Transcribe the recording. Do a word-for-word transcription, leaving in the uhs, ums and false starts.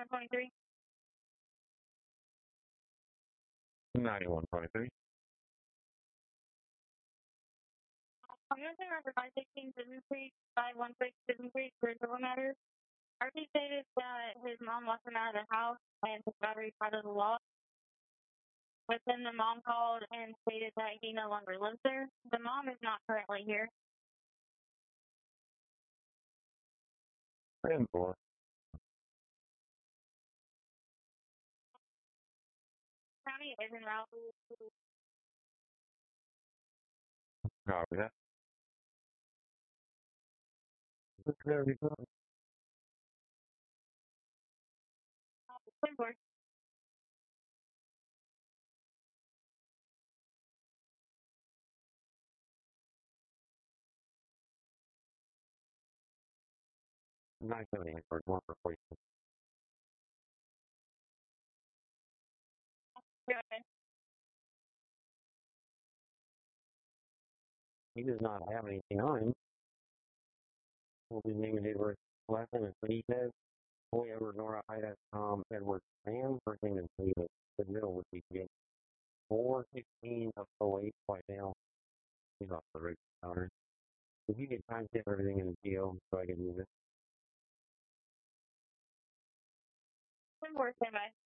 ninety-one twenty-three. ninety-one twenty-three. I'm using our five sixteen Citizen Creek, five one six Citizen Creek for civil matters. R P stated that his mom locked him out of the house and his battery part of the law. But then the mom called and stated that he no longer lives there. The mom is not currently here. ten four. County is in route. Copy that. There we go. ten four. nine seventy-eight for one replacement. Go ahead. He does not have anything on him. We'll be naming it with last name is Benitez. Boy Edward Nora Ida Tom Edward Sam. First name is David. The middle would be Jake. four sixteen of oh eight right now. He's off the route counter. If you could time stamp everything in the P O so I can use it. ten four, stand by.